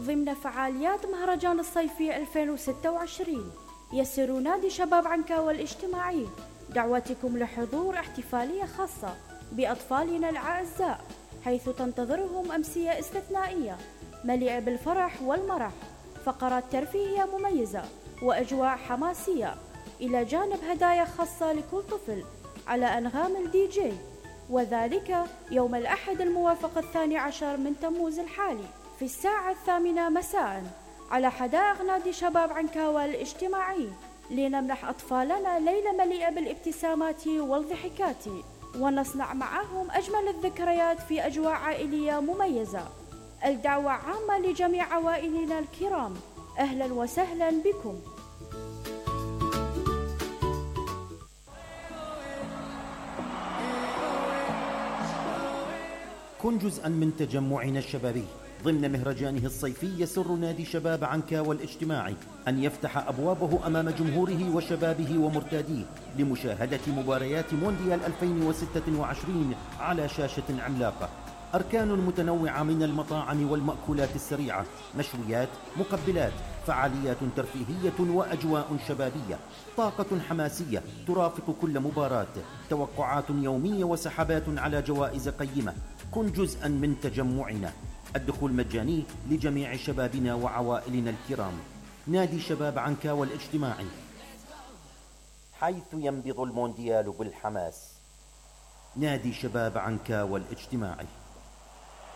ضمن فعاليات مهرجان الصيفي 2026 يسر نادي شباب عنكاوة الاجتماعي دعوتكم لحضور احتفالية خاصة بأطفالنا الأعزاء، حيث تنتظرهم أمسية استثنائية مليئة بالفرح والمرح، فقرات ترفيهية مميزة وأجواء حماسية، إلى جانب هدايا خاصة لكل طفل على أنغام الدي جي، وذلك يوم الأحد الموافق 12 من تموز الحالي في الساعة 8 مساء على حدائق نادي شباب عنكاوة الاجتماعي، لنمنح أطفالنا ليلة مليئة بالابتسامات والضحكات، ونصنع معهم أجمل الذكريات في أجواء عائلية مميزة. الدعوة عامة لجميع عوائلنا الكرام، أهلا وسهلا بكم. كن جزءا من تجمعنا الشبابي ضمن مهرجانه الصيفي. يسر نادي شباب عنكاوة الاجتماعي أن يفتح أبوابه أمام جمهوره وشبابه ومرتاديه لمشاهدة مباريات مونديال 2026 على شاشة عملاقة. أركان متنوعة من المطاعم والمأكولات السريعة، مشويات، مقبلات، فعاليات ترفيهية وأجواء شبابية، طاقة حماسية ترافق كل مباراة، توقعات يومية وسحبات على جوائز قيمة. كن جزءا من تجمعنا. الدخول مجاني لجميع شبابنا وعوائلنا الكرام. نادي شباب عنكاوة الاجتماعي، حيث ينبض المونديال بالحماس. نادي شباب عنكاوة الاجتماعي.